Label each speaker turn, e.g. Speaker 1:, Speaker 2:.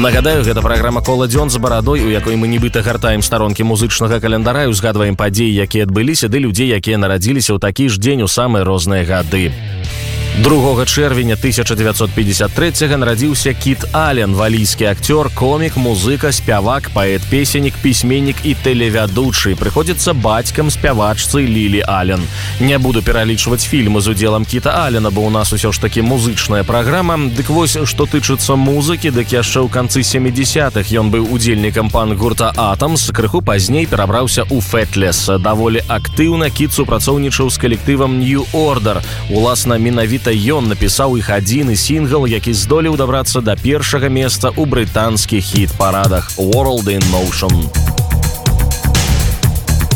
Speaker 1: Нагадаю, гэта праграма «Кола дзён з барадой», у якой мы нібыта гартаем старонкі музычнага календара і узгадваем падзеі, якія адбыліся, ды людзей, якія нарадзіліся ў такі ж дзень у самыя розныя гады. 2 чэрвеня 1953 нарадзіўся Кіт Ален, валійскі акцёр, комік, музыка, спявак, паэт-песеннік, пісьменнік і тэлевядучы. Прыходзіцца бацькам спявачцы Лілі Ален. Не буду пералічваць фільмы з удзелам Кіта Алена, бо ў нас усё ж такі музычная праграма. Дык вось, што тычыцца музыкі, дык яшчэ ў канцы 70-х ён быў удзельнікам панк-гурта «Атамс», крыху пазней перабраўся ў «Фэтлес». Даволі актыўна Кіт супрацоўнічаў з калектывам «Нью Ордер». Уласна, менавіта ён напісаў іх адзіны сінгл, які здолеў дабрацца да першага месца ў брытанскіх хіт-парадах «World in Motion».